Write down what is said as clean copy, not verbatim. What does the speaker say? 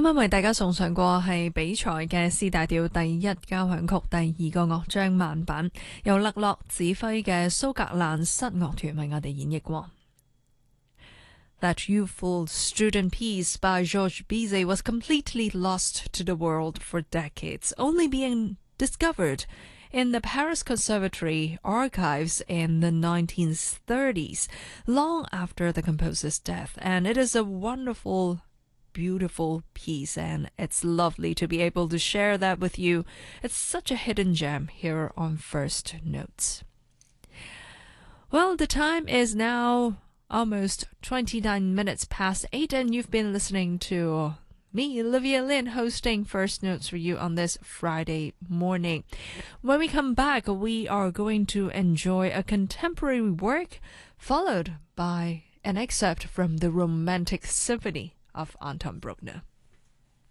啱啱為大家送上過係比賽嘅 C 大調第一交響曲第二個樂章慢板，由勒諾指揮嘅蘇格蘭室樂團為我哋演繹過。That youthful student piece by Georges Bizet was completely lost to the world for decades, only being discovered in the Paris Conservatory archives in the 1930s, long after the composer's death. And it is a wonderful, beautiful piece, and it's lovely to be able to share that with you. It's such a hidden gem here on First Notes. Well, the time is now almost 29 minutes past 8, and you've been listening to me, Olivia Lin, hosting First Notes for you on this Friday morning. When we come back, we are going to enjoy a contemporary work followed by an excerpt from the Romantic Symphony of Anton Bruckner.